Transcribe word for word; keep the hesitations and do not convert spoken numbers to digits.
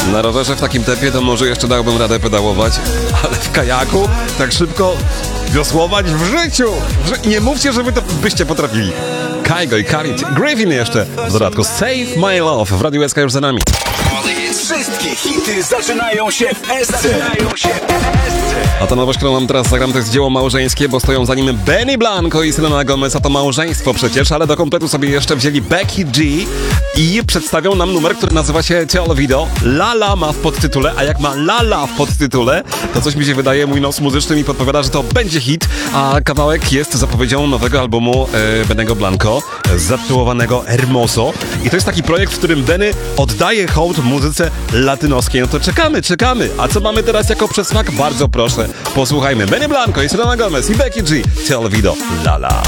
Na rowerze w takim tempie to może jeszcze dałbym radę pedałować, ale w kajaku tak szybko wiosłować w życiu! I nie mówcie, że wy to byście potrafili. Kygo i Khalid Griffin jeszcze w dodatku Save My Love w Radiu S K już za nami. Wszystkie hity zaczynają się w S C. A ta nowość, którą mam teraz zagram, to jest dzieło małżeńskie, bo stoją za nim Benny Blanco i Selena Gomez, a to małżeństwo przecież, ale do kompletu sobie jeszcze wzięli Becky G i przedstawią nam numer, który nazywa się Te Olvido. Lala ma w podtytule, a jak ma Lala w podtytule, to coś mi się wydaje, mój nos muzyczny mi podpowiada, że to będzie hit, a kawałek jest zapowiedzią nowego albumu e, Bennego Blanco, zatytułowanego Hermoso. I to jest taki projekt, w którym Benny oddaje hołd muzyce latynoskiej. No to czekamy, czekamy. A co mamy teraz jako przesmak? Bardzo proszę, posłuchajmy. Benny Blanco i Selena Gomez i Becky G. Te Olvido. Lala.